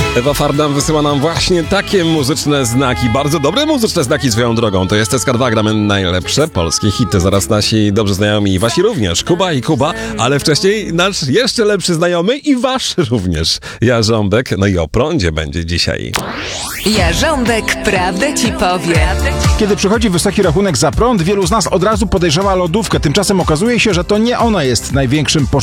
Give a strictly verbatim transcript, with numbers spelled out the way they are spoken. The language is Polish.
Ewa Fardam wysyła nam właśnie takie muzyczne znaki, bardzo dobre muzyczne znaki swoją drogą. To jest S K dwa, gramy najlepsze polskie hity. Zaraz nasi dobrze znajomi i wasi również, Kuba i Kuba, ale wcześniej nasz jeszcze lepszy znajomy i wasz również, Jarząbek. No i o prądzie będzie dzisiaj. Jarząbek prawdę ci powie. Kiedy przychodzi wysoki rachunek za prąd, wielu z nas od razu podejrzewa lodówkę. Tymczasem okazuje się, że to nie ona jest największym